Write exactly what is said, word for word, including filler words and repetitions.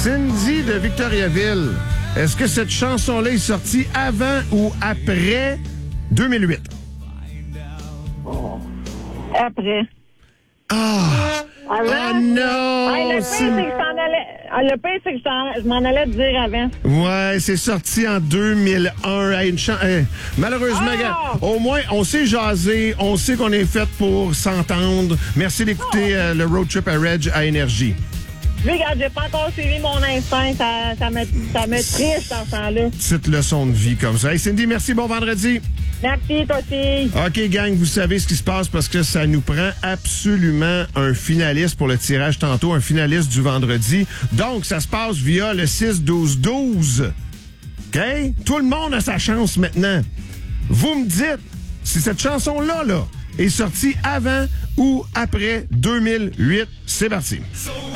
Cindy de Victoriaville, est-ce que cette chanson-là est sortie avant ou après deux mille huit? Après. Ah! Avant? Oh non! Hey, le pire, c'est que je t'en allais... ah, le pire, c'est que je, t'en- je m'en allais te dire avant. Ouais, c'est sorti en deux mille un. Hey, une chan- hey, malheureusement, Ah! gars, au moins, on s'est jasé, on sait qu'on est fait pour s'entendre. Merci d'écouter euh, le road trip à Reg à Énergie. Lui, regarde, j'ai pas encore suivi mon instinct. Ça, ça me, ça me triste dans ce temps-là. Petite leçon de vie comme ça. Hey Cindy, merci, bon vendredi. Merci, toi aussi. OK, gang, vous savez ce qui se passe parce que ça nous prend absolument un finaliste pour le tirage tantôt, un finaliste du vendredi. Donc, ça se passe via le six douze douze. OK? Tout le monde a sa chance maintenant. Vous me dites si cette chanson-là, là, est sortie avant ou après deux mille huit. C'est parti.